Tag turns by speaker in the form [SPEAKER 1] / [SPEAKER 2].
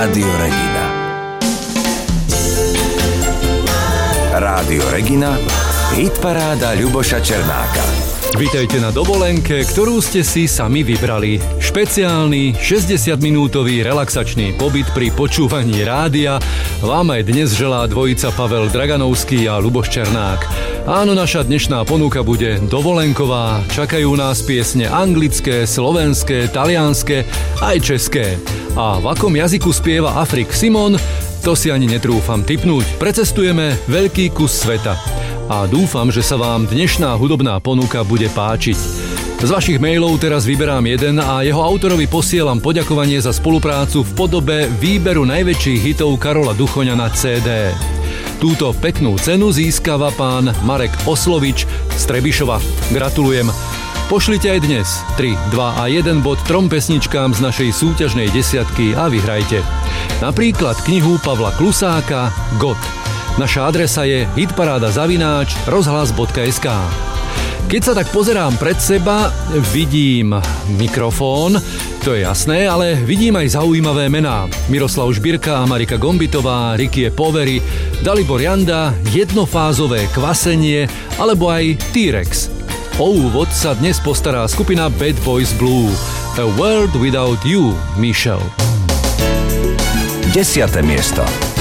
[SPEAKER 1] Rádio Regina. Rádio Regina, hitparáda Ľuboša Černáka.
[SPEAKER 2] Vítajte na dovolenke, ktorú ste si sami vybrali. Špeciálny 60-minútový relaxačný pobyt pri počúvaní rádia vám aj dnes želá dvojica Pavel Draganovský a Ľuboš Černák. Áno, naša dnešná ponuka bude dovolenková. Čakajú nás piesne anglické, slovenské, talianske aj české. A v akom jazyku spieva Afrik Simon, to si ani netrúfam tipnúť. Precestujeme veľký kus sveta. A dúfam, že sa vám dnešná hudobná ponuka bude páčiť. Z vašich mailov teraz vyberám jeden a jeho autorovi posielam poďakovanie za spoluprácu v podobe výberu najväčších hitov Karola Duchoňa na CD. Túto peknú cenu získava pán Marek Oslovič z Trebišova. Gratulujem. Pošlite aj dnes 3, 2 a 1 bod 3 pesničkám z našej súťažnej desiatky a vyhrajte. Napríklad knihu Pavla Klusáka God. Naša adresa je hitparáda@rozhlas.sk. Keď sa tak pozerám pred seba, vidím mikrofón, to je jasné, ale vidím aj zaujímavé mená. Miroslav Žbirka a Marika Gombitová, Rikie Povery, Dalibor Janda, jednofázové kvasenie alebo aj T-Rex. O úvod sa dnes postará skupina Bad Boys Blue. A World Without You, Michelle.
[SPEAKER 1] 10. miesto.